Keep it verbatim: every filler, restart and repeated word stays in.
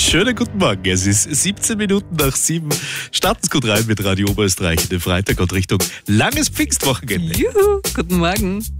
Schönen guten Morgen. Es ist siebzehn Minuten nach sieben. Starten Sie gut rein mit Radio Oberösterreich in den Freitag und Richtung langes Pfingstwochenende. Juhu, guten Morgen.